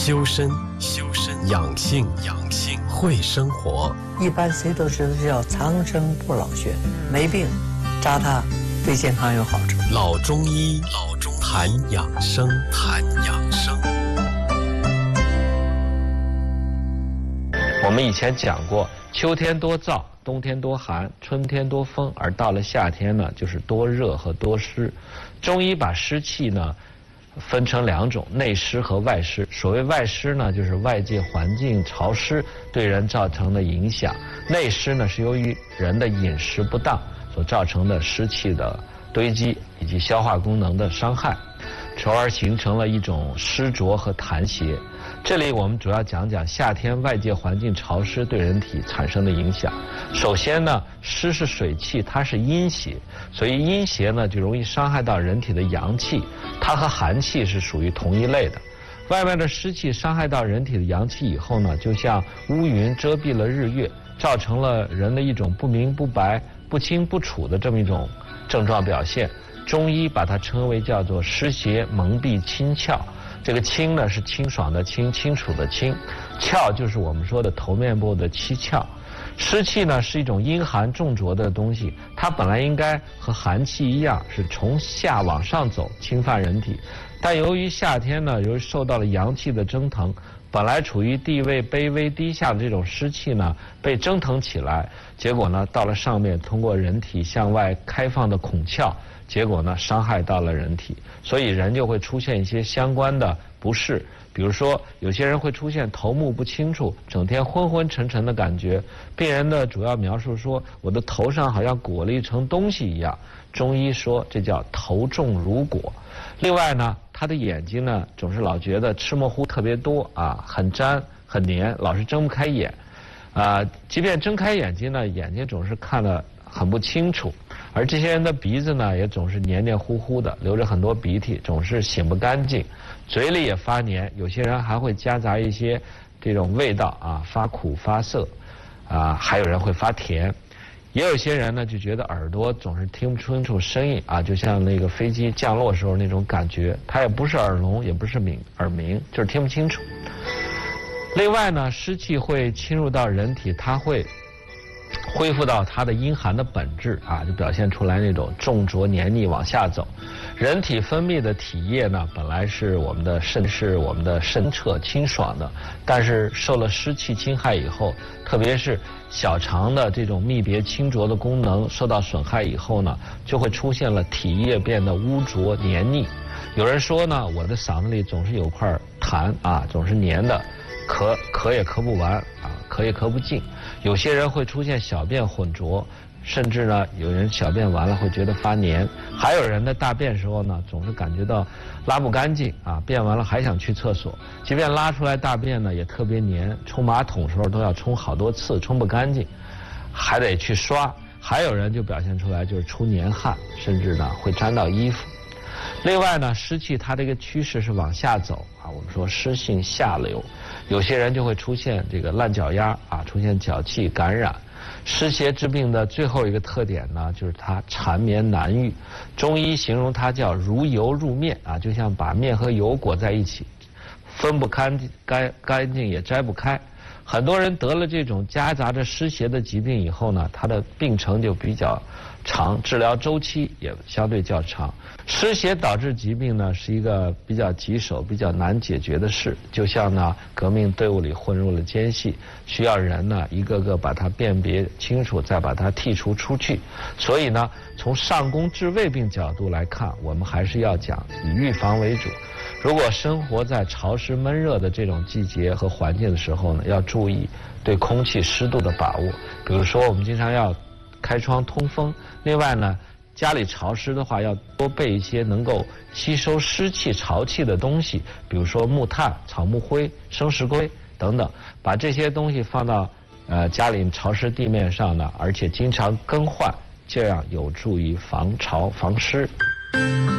修身养性会生活。 一般谁都知道叫长生不老穴，没病扎它对健康有好处。 老中医谈养生。 我们以前讲过，秋天多燥，冬天多寒，春天多风，而到了夏天呢，就是多热和多湿。中医把湿气呢分成两种，内湿和外湿。所谓外湿呢，就是外界环境潮湿对人造成的影响；内湿呢，是由于人的饮食不当所造成的湿气的堆积以及消化功能的伤害，从而形成了一种湿浊和痰邪。这里我们主要讲讲夏天外界环境潮湿对人体产生的影响。首先呢，湿是水气，它是阴邪，所以阴邪呢就容易伤害到人体的阳气，它和寒气是属于同一类的。外面的湿气伤害到人体的阳气以后呢，就像乌云遮蔽了日月，造成了人的一种不明不白、不清不楚的这么一种症状表现。中医把它称为叫做湿邪蒙蔽清窍。这个清呢是清爽的清，清楚的清，窍就是我们说的头面部的七窍。湿气呢是一种阴寒重浊的东西，它本来应该和寒气一样是从下往上走，侵犯人体，但由于夏天呢，由于受到了阳气的蒸腾，本来处于地位卑微低下的这种湿气呢被蒸腾起来，结果呢到了上面，通过人体向外开放的孔窍，结果呢伤害到了人体，所以人就会出现一些相关的不适。比如说有些人会出现头目不清楚，整天昏昏沉沉的感觉，病人的主要描述说我的头上好像裹了一层东西一样，中医说这叫头重如裹。另外呢，他的眼睛呢总是老觉得吃沫糊特别多啊，很粘很黏，老是睁不开眼即便睁开眼睛呢，眼睛总是看得很不清楚。而这些人的鼻子呢也总是黏黏糊糊的，流着很多鼻涕，总是擤不干净，嘴里也发黏，有些人还会夹杂一些这种味道发苦发涩还有人会发甜。也有些人呢就觉得耳朵总是听不清楚声音就像那个飞机降落时候那种感觉，它也不是耳聋也不是耳鸣，就是听不清楚。另外呢，湿气会侵入到人体，它会恢复到它的阴寒的本质就表现出来那种重浊黏腻往下走。人体分泌的体液呢，本来是我们的肾澈清爽的，但是受了湿气侵害以后，特别是小肠的这种泌别清浊的功能受到损害以后呢，就会出现了体液变得污浊黏腻。有人说呢，我的嗓子里总是有块痰总是黏的，咳也咳不完咳也咳不尽。有些人会出现小便混浊，甚至呢有人小便完了会觉得发黏，还有人的大便时候呢总是感觉到拉不干净便完了还想去厕所，即便拉出来大便呢也特别黏，冲马桶时候都要冲好多次，冲不干净还得去刷。还有人就表现出来就是出黏汗，甚至呢会沾到衣服。另外呢，湿气它这个趋势是往下走我们说湿性下流，有些人就会出现这个烂脚丫出现脚气感染。湿邪治病的最后一个特点呢，就是它缠绵难愈。中医形容它叫如油入面就像把面和油裹在一起，分不干净也摘不开。很多人得了这种夹杂着湿邪的疾病以后呢，他的病程就比较长，治疗周期也相对较长。湿邪导致疾病呢是一个比较棘手、比较难解决的事，就像呢革命队伍里混入了奸细，需要人呢一个个把它辨别清楚，再把它剔除出去。所以呢，从上工治未病角度来看，我们还是要讲以预防为主。如果生活在潮湿闷热的这种季节和环境的时候呢，要注意对空气湿度的把握。比如说我们经常要开窗通风，另外呢家里潮湿的话要多备一些能够吸收湿气潮气的东西，比如说木炭、草木灰、生石灰等等，把这些东西放到家里潮湿地面上呢，而且经常更换，这样有助于防潮防湿。